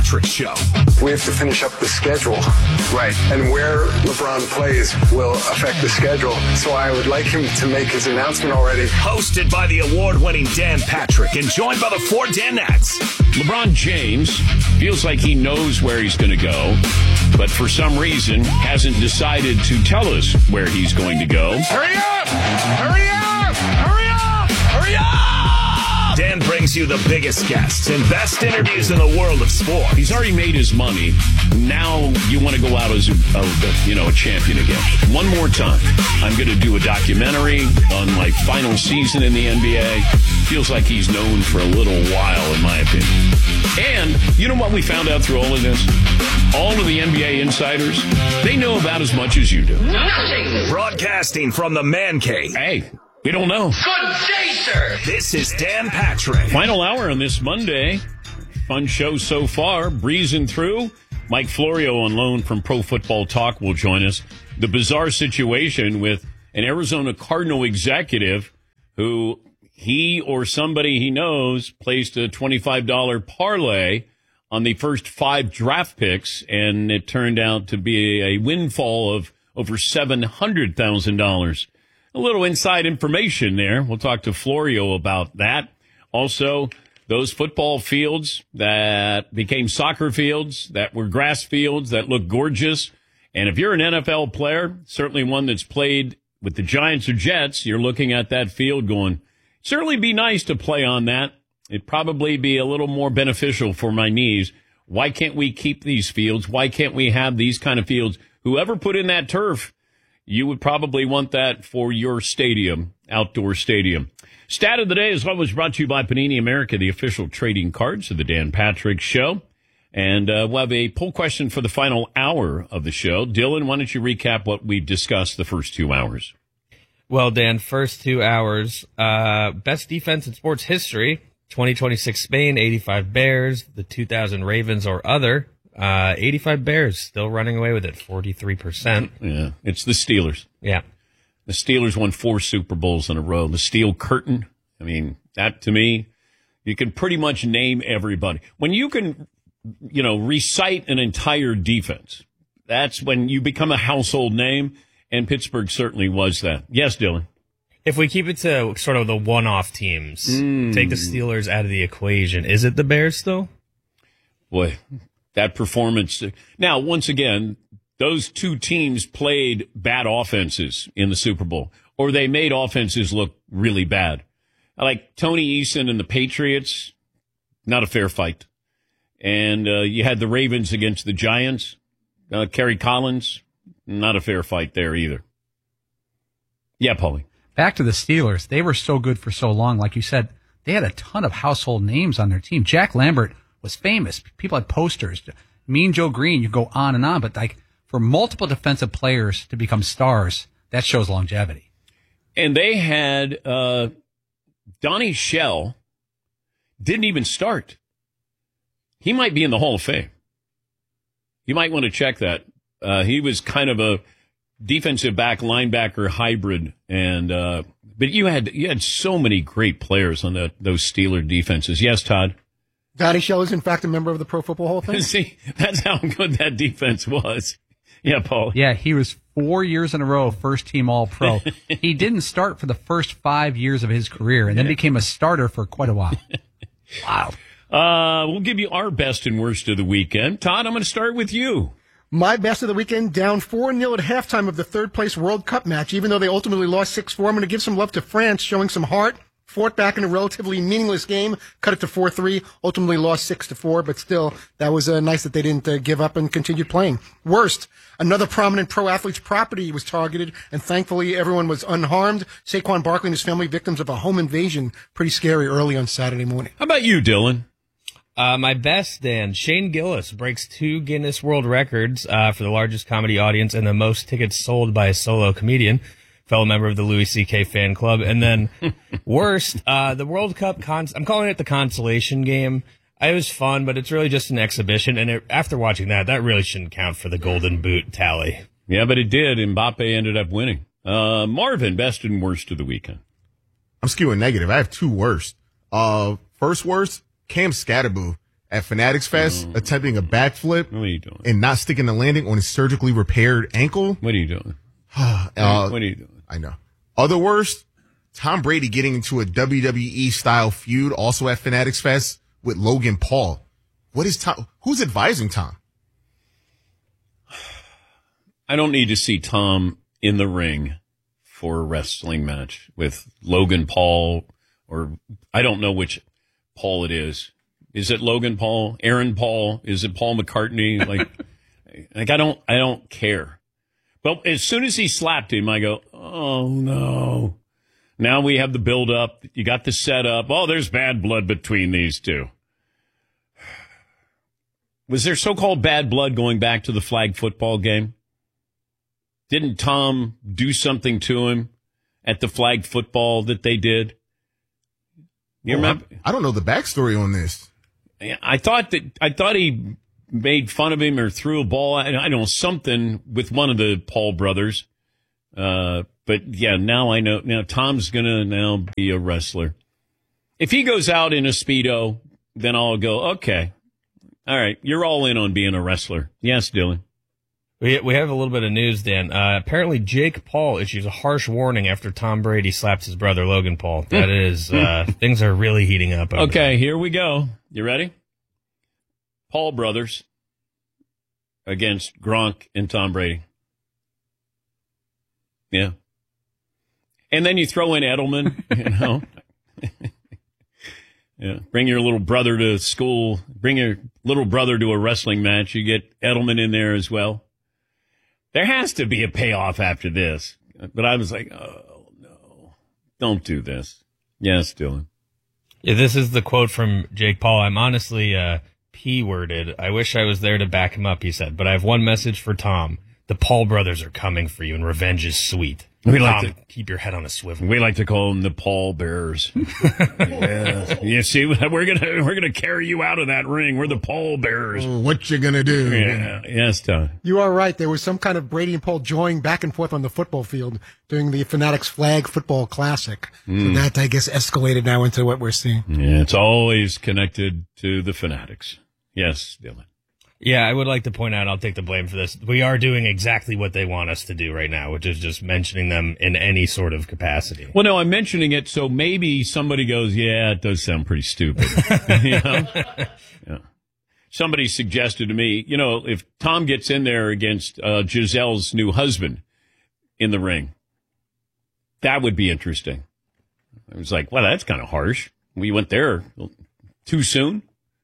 Patrick Show. We have to finish up the schedule. Right. And where LeBron plays will affect the schedule. So I would like him to make his announcement already. Hosted by the award-winning Dan Patrick and joined by the 4 Danettes. LeBron James feels like he knows where he's going to go, but for some reason hasn't decided to tell us where he's going to go. Hurry up! Hurry up! Hurry up! Hurry up! Dan brings you the biggest guests and best interviews in the world of sport. He's already made his money. Now you want to go out as a champion again. One more time. I'm going to do a documentary on my final season in the NBA. Feels like he's known for a little while, in my opinion. And you know what we found out through all of this? All of the NBA insiders, they know about as much as you do. Nothing. Broadcasting from the man cave. Hey, we don't know. Good day, sir. This is Dan Patrick. Final hour on this Monday. Fun show so far. Breezing through. Mike Florio on loan from Pro Football Talk will join us. The bizarre situation with an Arizona Cardinal executive who he or somebody he knows placed a $25 parlay on the first 5 draft picks, and it turned out to be a windfall of over $700,000. A little inside information there. We'll talk to Florio about that. Also, those football fields that became soccer fields, that were grass fields, that look gorgeous. And if you're an NFL player, certainly one that's played with the Giants or Jets, you're looking at that field going, certainly be nice to play on that. It'd probably be a little more beneficial for my knees. Why can't we keep these fields? Why can't we have these kind of fields? Whoever put in that turf, you would probably want that for your stadium, outdoor stadium. Stat of the day is always brought to you by Panini America, the official trading cards of the Dan Patrick Show. And we'll have a poll question for the final hour of the show. Dylan, why don't you recap what we discussed the first 2 hours? Well, Dan, first 2 hours, best defense in sports history, 2026 Spain, 85 Bears, the 2000 Ravens or other. 85 Bears still running away with it, 43%. Yeah, it's the Steelers. Yeah. The Steelers won 4 Super Bowls in a row. The Steel Curtain, I mean, that to me, you can pretty much name everybody. When you can, recite an entire defense, that's when you become a household name, and Pittsburgh certainly was that. Yes, Dylan? If we keep it to sort of the one-off teams, take the Steelers out of the equation, is it the Bears still? Boy, that performance. Now, once again, those 2 teams played bad offenses in the Super Bowl, or they made offenses look really bad. Like Tony Eason and the Patriots, not a fair fight. And you had the Ravens against the Giants. Kerry Collins, not a fair fight there either. Yeah, Paulie. Back to the Steelers. They were so good for so long. Like you said, they had a ton of household names on their team. Jack Lambert was famous. People had posters. Mean Joe Green, you go on and on. But like for multiple defensive players to become stars, that shows longevity. And they had Donnie Shell didn't even start. He might be in the Hall of Fame. You might want to check that. He was kind of a defensive back linebacker hybrid, and but you had so many great players on those Steeler defenses. Yes, Todd. Donnie Shell is in fact a member of the Pro Football Hall of Fame. See, that's how good that defense was. Yeah, Paul. Yeah, he was 4 years in a row first team All-Pro. He didn't start for the first 5 years of his career, and then became a starter for quite a while. Wow. We'll give you our best and worst of the weekend. Todd, I'm going to start with you. My best of the weekend, down 4-0 at halftime of the third-place World Cup match. Even though they ultimately lost 6-4, I'm going to give some love to France, showing some heart. Fought back in a relatively meaningless game, cut it to 4-3, ultimately lost 6-4, but still, that was nice that they didn't give up and continued playing. Worst, another prominent pro athlete's property was targeted, and thankfully everyone was unharmed. Saquon Barkley and his family victims of a home invasion. Pretty scary early on Saturday morning. How about you, Dylan? My best, Dan. Shane Gillis breaks 2 Guinness World Records for the largest comedy audience and the most tickets sold by a solo comedian. Fellow member of the Louis C.K. fan club. And then worst, the World Cup, I'm calling it the consolation game. It was fun, but it's really just an exhibition. And after watching that really shouldn't count for the Golden Boot tally. Yeah, but it did. Mbappe ended up winning. Marvin, best and worst of the weekend. I'm skewing negative. I have 2 worst. First worst, Cam Scatterboo at Fanatics Fest attempting a backflip What are you doing? and not sticking the landing on his surgically repaired ankle. What are you doing? Uh, What are you doing? I know. Other worst, Tom Brady getting into a WWE style feud also at Fanatics Fest with Logan Paul. What is Tom? Who's advising Tom? I don't need to see Tom in the ring for a wrestling match with Logan Paul, or I don't know which Paul it is. Is it Logan Paul? Aaron Paul? Is it Paul McCartney? Like I don't care. But as soon as he slapped him, I go, oh no. Now we have the build up. You got the setup. Oh, there's bad blood between these two. Was there so-called bad blood going back to the flag football game? Didn't Tom do something to him at the flag football that they did? You remember? I don't know the backstory on this. I thought he made fun of him or threw a ball. I don't know, something with one of the Paul brothers. But yeah, now I know. Now Tom's gonna now be a wrestler. If he goes out in a Speedo, then I'll go, okay. All right, you're all in on being a wrestler. Yes, Dylan. We have a little bit of news, Dan. Apparently, Jake Paul issues a harsh warning after Tom Brady slaps his brother Logan Paul. That is, things are really heating up. Okay, here we go. You ready? Paul brothers against Gronk and Tom Brady. Yeah. And then you throw in Edelman, you know. Yeah, bring your little brother to school. Bring your little brother to a wrestling match. You get Edelman in there as well. There has to be a payoff after this. But I was like, oh, no. Don't do this. Yes, Dylan. Yeah, this is the quote from Jake Paul. I'm honestly P-worded. I wish I was there to back him up, he said. But I have one message for Tom. The Paul brothers are coming for you, and revenge is sweet. We like Tom, keep your head on a swivel. We like to call them the Paul Bears. Yeah. You see, we're gonna carry you out of that ring. We're the Paul Bears. What you gonna do? Yeah. Yes, Tom. You are right. There was some kind of Brady and Paul joying back and forth on the football field during the Fanatics Flag Football Classic. So that, I guess, escalated now into what we're seeing. Yeah, it's always connected to the Fanatics. Yes, Dylan. Yeah, I would like to point out, I'll take the blame for this. We are doing exactly what they want us to do right now, which is just mentioning them in any sort of capacity. Well, no, I'm mentioning it so maybe somebody goes, yeah, it does sound pretty stupid. You know? Yeah. Somebody suggested to me, you know, if Tom gets in there against Gisele's new husband in the ring, that would be interesting. I was like, well, that's kind of harsh. We went there too soon.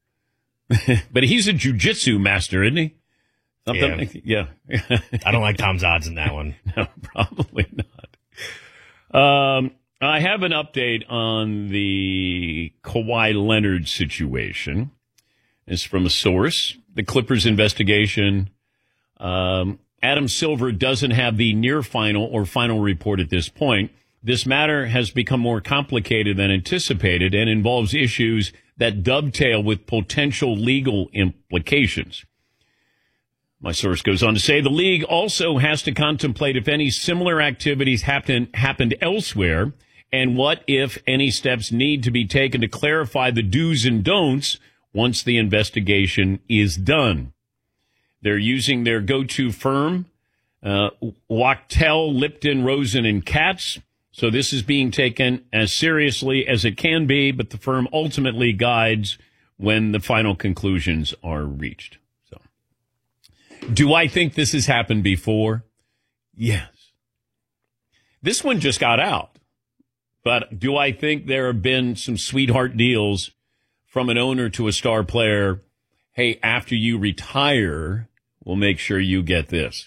But he's a jiu-jitsu master, isn't he? Yeah. I don't like Tom's odds in that one. No, probably not. I have an update on the Kawhi Leonard situation. It's from a source. The Clippers investigation. Adam Silver doesn't have the near final or final report at this point. This matter has become more complicated than anticipated and involves issues that dovetail with potential legal implications. My source goes on to say the league also has to contemplate if any similar activities happened elsewhere and what, if any, steps need to be taken to clarify the do's and don'ts once the investigation is done. They're using their go-to firm, Wachtell, Lipton, Rosen, and Katz. So this is being taken as seriously as it can be, but the firm ultimately guides when the final conclusions are reached. So, do I think this has happened before? Yes. This one just got out. But do I think there have been some sweetheart deals from an owner to a star player? Hey, after you retire, we'll make sure you get this.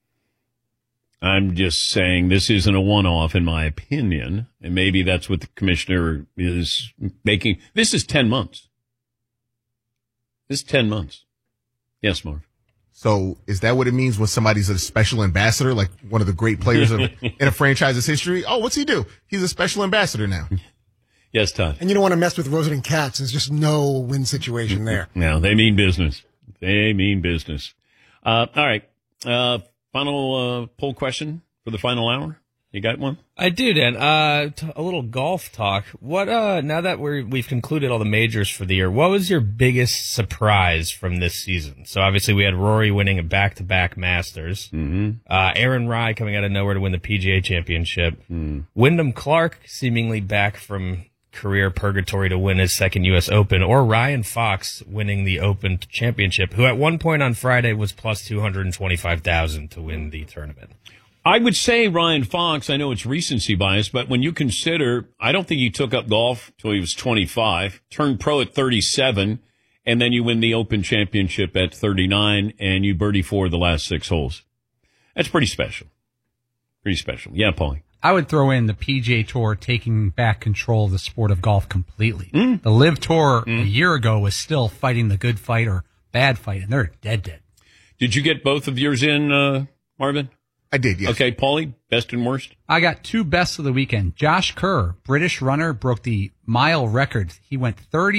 I'm just saying this isn't a one-off, in my opinion, and maybe that's what the commissioner is making. This is 10 months. This is 10 months. Yes, Marv. So is that what it means when somebody's a special ambassador, like one of the great players in a franchise's history? Oh, what's he do? He's a special ambassador now. Yes, Todd. And you don't want to mess with Rosen and Katz. There's just no win situation there. No, they mean business. They mean business. All right. Final poll question for the final hour? You got one? I do, Dan. A little golf talk. What? Now that we've concluded all the majors for the year, what was your biggest surprise from this season? So obviously we had Rory winning a back-to-back Masters. Mm-hmm. Aaron Rai coming out of nowhere to win the PGA Championship. Wyndham Clark seemingly back from career purgatory to win his second U.S. Open, or Ryan Fox winning the Open Championship, who at one point on Friday was plus 225,000 to win the tournament. I would say Ryan Fox. I know it's recency bias, but when you consider, I don't think he took up golf till he was 25, turned pro at 37, and then you win the Open Championship at 39, and you birdie 4 of the last 6 holes. That's pretty special. Pretty special. Yeah, Paulie. I would throw in the PGA Tour taking back control of the sport of golf completely. The LIV Tour a year ago was still fighting the good fight or bad fight, and they're dead. Did you get both of yours in, Marvin? I did, yes. Okay, Paulie, best and worst? I got 2 bests of the weekend. Josh Kerr, British runner, broke the mile record. He went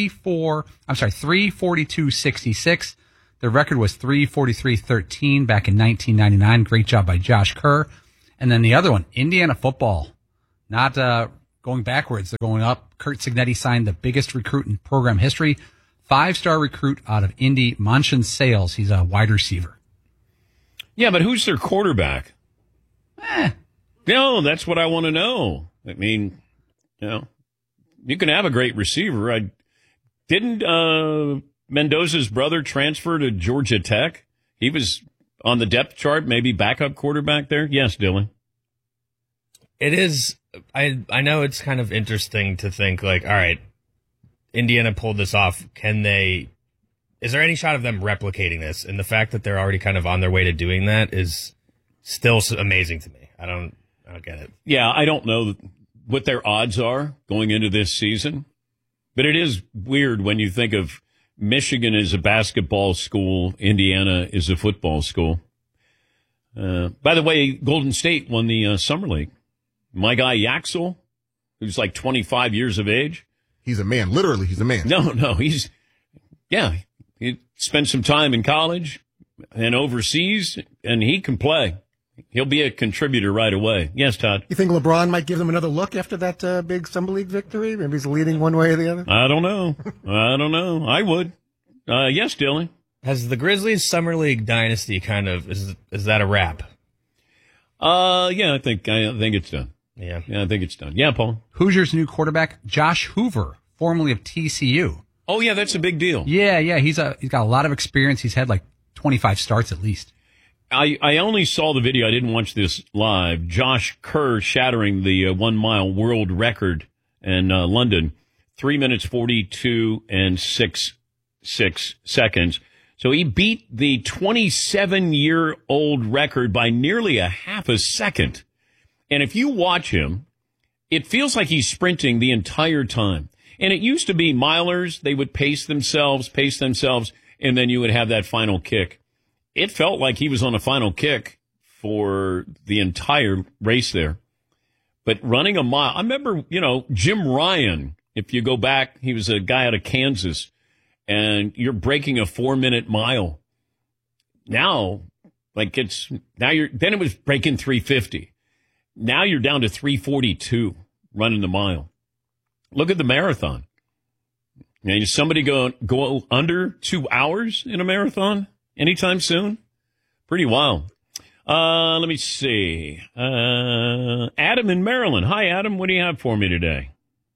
3:42.66. The record was 3:43.13 back in 1999. Great job by Josh Kerr. And then the other one, Indiana football. Not going backwards, they're going up. Kurt Signetti signed the biggest recruit in program history. 5-star recruit out of Indy, Manchin Sales. He's a wide receiver. Yeah, but who's their quarterback? No, that's what I want to know. I mean, you can have a great receiver. Didn't Mendoza's brother transfer to Georgia Tech? He was on the depth chart, maybe backup quarterback there? Yes, Dylan. It is. I know it's kind of interesting to think like, all right, Indiana pulled this off. Is there any shot of them replicating this? And the fact that they're already kind of on their way to doing that is still amazing to me. I don't get it. Yeah, I don't know what their odds are going into this season, but it is weird when you think of Michigan is a basketball school, Indiana is a football school. By the way, Golden State won the Summer League. My guy Yaxel, who's like 25 years of age. He's a man. Literally, he's a man. No, he spent some time in college and overseas, and he can play. He'll be a contributor right away. Yes, Todd? You think LeBron might give them another look after that big Summer League victory? Maybe he's leading one way or the other? I don't know. I would. Yes, Dylan? Has the Grizzlies Summer League dynasty kind of, is that a wrap? Yeah, I think it's done. Yeah, I think it's done. Yeah, Paul? Hoosiers' new quarterback, Josh Hoover, formerly of TCU. Oh, yeah, that's a big deal. Yeah, he's got a lot of experience. He's had like 25 starts at least. I only saw the video. I didn't watch this live. Josh Kerr shattering the 1 mile world record in London, 3 minutes 42 and 6 seconds. So he beat the 27-year-old record by nearly a half a second. And if you watch him, it feels like he's sprinting the entire time. And it used to be milers. They would pace themselves, and then you would have that final kick. It felt like he was on a final kick for the entire race there. But running a mile, I remember, Jim Ryan, if you go back, he was a guy out of Kansas, and you're breaking a 4-minute mile. Now, then it was breaking 3:50. Now you're down to 3:42 running the mile. Look at the marathon. Is somebody go under 2 hours in a marathon anytime soon? Pretty wild. Let me see. Adam in Maryland. Hi, Adam. What do you have for me today?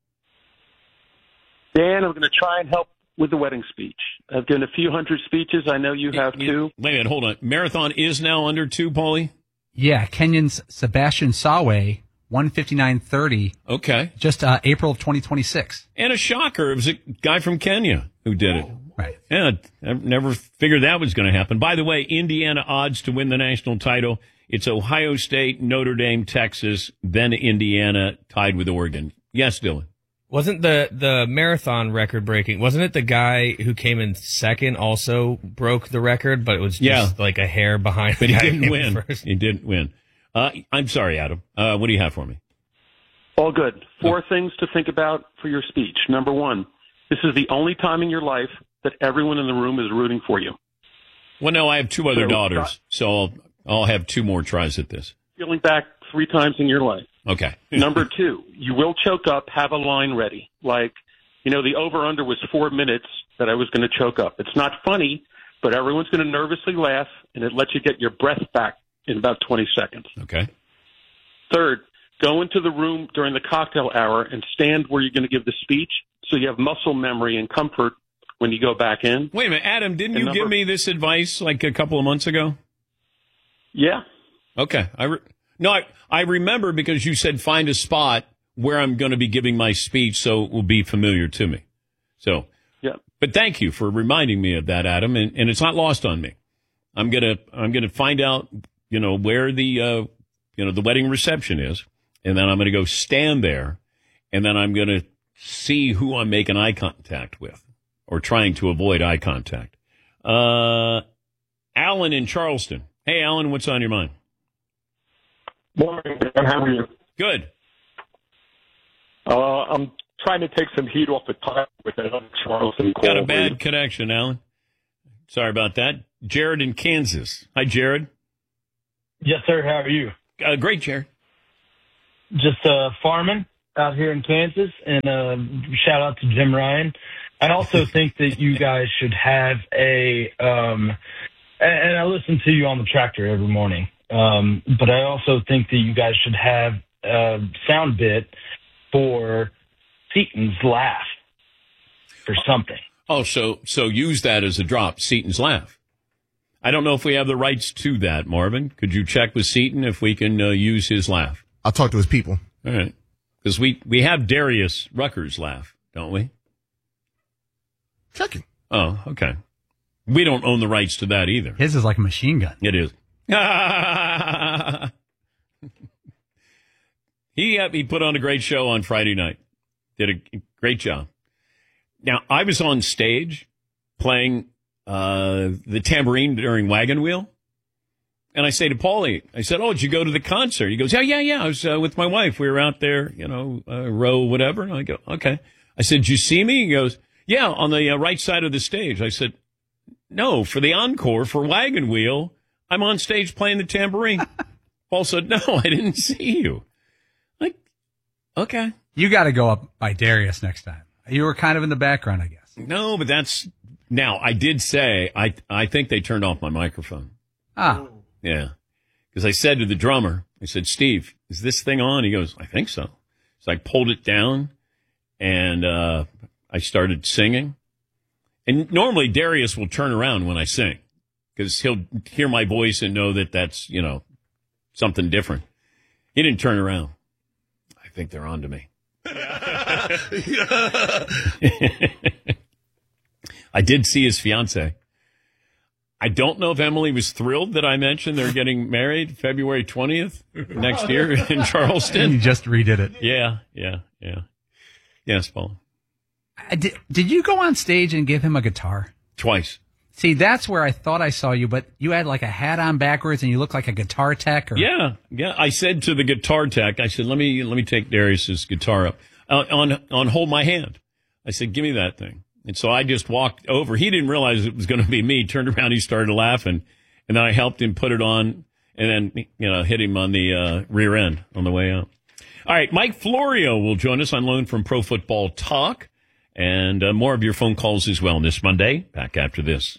Dan, I'm going to try and help with the wedding speech. I've done a few hundred speeches. I know you have too. Wait a minute. Hold on. Marathon is now under 2, Paulie? Yeah, Kenyan's Sebastian Sawe, 1:59:30. Okay. Just April of 2026. And a shocker. It was a guy from Kenya who did it. Right. Yeah, I never figured that was going to happen. By the way, Indiana odds to win the national title. It's Ohio State, Notre Dame, Texas, then Indiana tied with Oregon. Yes, Dylan. Wasn't the marathon record breaking? Wasn't it the guy who came in second also broke the record, but it was just like a hair behind? But he didn't win. He didn't win. I'm sorry, Adam. What do you have for me? All good. 4 things to think about for your speech. Number 1, this is the only time in your life that everyone in the room is rooting for you. Well, no, I have 2 other daughters, so I'll have 2 more tries at this. Peeling back 3 times in your life. Okay. Number 2, you will choke up. Have a line ready. Like, the over-under was 4 minutes that I was going to choke up. It's not funny, but everyone's going to nervously laugh, and it lets you get your breath back in about 20 seconds. Okay. Third, go into the room during the cocktail hour and stand where you're going to give the speech so you have muscle memory and comfort when you go back in. Wait a minute, Adam, didn't you give me this advice like a couple of months ago? Yeah. Okay. I remember because you said find a spot where I'm going to be giving my speech so it will be familiar to me. So, yeah. But thank you for reminding me of that, Adam, and it's not lost on me. I'm going to find out, where the the wedding reception is, and then I'm going to go stand there, and then I'm going to see who I'm making eye contact with or trying to avoid eye contact. Alan in Charleston. Hey, Alan, what's on your mind? Morning, Dan. How are you? Good. I'm trying to take some heat off the tire with that other Charleston call. Got a bad connection, Alan. Sorry about that. Jared in Kansas. Hi, Jared. Yes, sir. How are you? Great, Jared. Just farming out here in Kansas, and shout out to Jim Ryan. I also think that you guys should have and I listen to you on the tractor every morning, but I also think that you guys should have a sound bit for Seaton's laugh or something. Oh, so use that as a drop, Seaton's laugh. I don't know if we have the rights to that, Marvin. Could you check with Seaton if we can use his laugh? I'll talk to his people. All right. Because we have Darius Rucker's laugh, don't we? Checking. Oh, okay. We don't own the rights to that either. His is like a machine gun. It is. He put on a great show on Friday night. Did a great job. Now, I was on stage playing the tambourine during Wagon Wheel. And I say to Paulie, I said, "Oh, did you go to the concert?" He goes, Yeah. I was with my wife. We were out there, row, whatever. And I go, okay. I said, "Did you see me?" He goes, "Yeah, on the right side of the stage." I said, "No, for the encore for Wagon Wheel, I'm on stage playing the tambourine." Paul said, "No, I didn't see you." Like, okay. You got to go up by Darius next time. You were kind of in the background, I guess. No, but now I did say, I think they turned off my microphone. Ah. Yeah. Because I said to the drummer, I said, "Steve, is this thing on?" He goes, "I think so." So I pulled it down and I started singing. And normally Darius will turn around when I sing because he'll hear my voice and know that that's, something different. He didn't turn around. I think they're on to me. I did see his fiance. I don't know if Emily was thrilled that I mentioned they're getting married February 20th next year in Charleston. You just redid it. Yeah. Yes, Paul. Did you go on stage and give him a guitar? Twice. See, that's where I thought I saw you, but you had like a hat on backwards and you looked like a guitar tech. Yeah. I said to the guitar tech, I said, let me take Darius's guitar up on Hold My Hand. I said, "Give me that thing." And so I just walked over. He didn't realize it was going to be me. Turned around, he started laughing, and then I helped him put it on, and then hit him on the rear end on the way out. All right, Mike Florio will join us on loan from Pro Football Talk, and more of your phone calls as well this Monday. Back after this.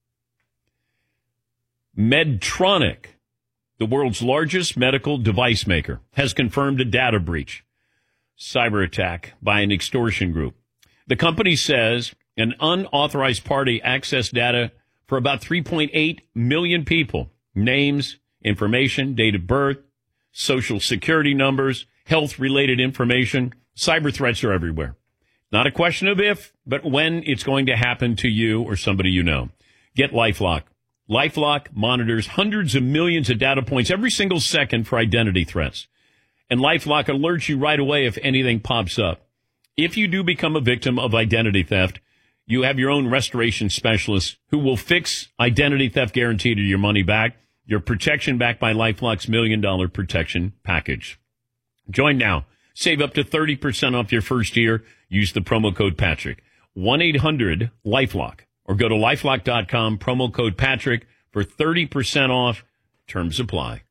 Medtronic, the world's largest medical device maker, has confirmed a data breach, cyber attack by an extortion group. The company says an unauthorized party accessed data for about 3.8 million people. Names, information, date of birth, social security numbers, health-related information. Cyber threats are everywhere. Not a question of if, but when it's going to happen to you or somebody you know. Get LifeLock. LifeLock monitors hundreds of millions of data points every single second for identity threats. And LifeLock alerts you right away if anything pops up. If you do become a victim of identity theft, you have your own restoration specialist who will fix identity theft guaranteed or your money back, your protection backed by LifeLock's $1 million protection package. Join now. Save up to 30% off your first year. Use the promo code Patrick. 1-800-LifeLock. Or go to LifeLock.com, promo code Patrick for 30% off. Terms apply.